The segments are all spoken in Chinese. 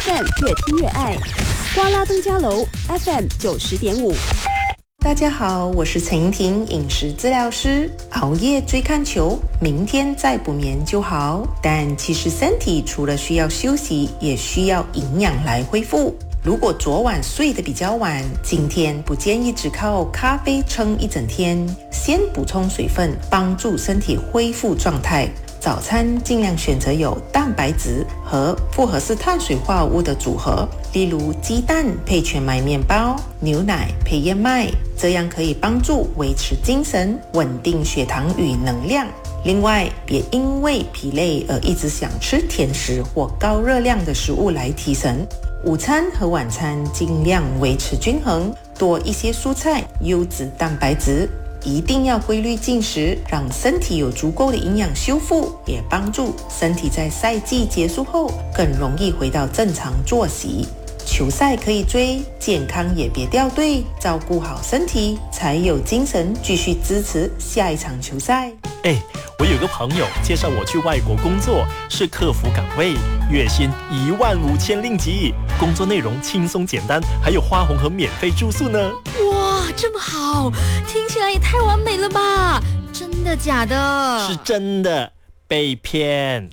FM 越听越爱。瓜拉登嘉楼 FM 90.5。 大家好，我是陈莹婷，饮食治疗师。熬夜追看球，明天再补眠就好。但其实身体除了需要休息，也需要营养来恢复。如果昨晚睡得比较晚，今天不建议只靠咖啡撑一整天，先补充水分，帮助身体恢复状态。早餐尽量选择有蛋白质和复合式碳水化合物的组合，例如鸡蛋配全麦面包，牛奶配燕麦，这样可以帮助维持精神，稳定血糖与能量。另外，别因为疲累而一直想吃甜食或高热量的食物来提神。午餐和晚餐尽量维持均衡，多一些蔬菜、优质蛋白质。一定要规律进食，让身体有足够的营养修复，也帮助身体在赛季结束后更容易回到正常作息。球赛可以追，健康也别掉队，照顾好身体，才有精神继续支持下一场球赛。 我有个朋友介绍我去外国工作，是客服岗位，月薪15000令吉，工作内容轻松简单，还有花红和免费住宿呢。 哇，这么好，听起来也太完美了吧？真的假的？ 是真的，被骗。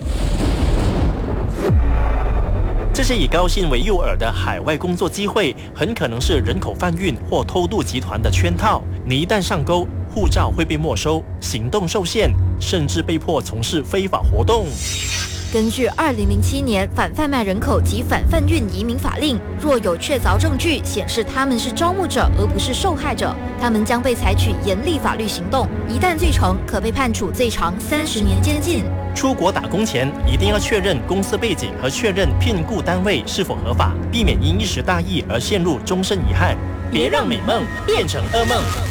这些以高薪为诱饵的海外工作机会，很可能是人口贩运或偷渡集团的圈套。你一旦上钩，护照会被没收，行动受限，甚至被迫从事非法活动。 根据2007年反贩卖人口及反贩运移民法令，若有确凿证据显示他们是招募者而不是受害者，他们将被采取严厉法律行动，一旦罪成，可被判处最长30年监禁。 出国打工前，一定要确认公司背景和确认聘雇单位是否合法，避免因一时大意而陷入终身遗憾。别让美梦变成噩梦。